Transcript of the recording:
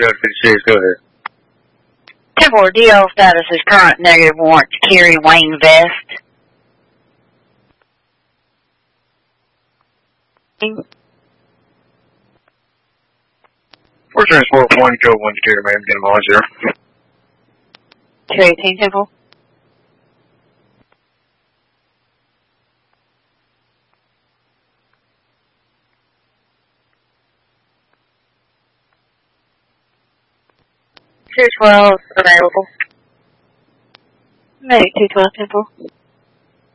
Delta 56, go ahead. Temporal DL status is current negative warrant to carry Wayne Vest. Four transport 1, go 1 to carry, ma'am, get him on 0. 218 Temple. Two 12 available. Medic 212 Temple.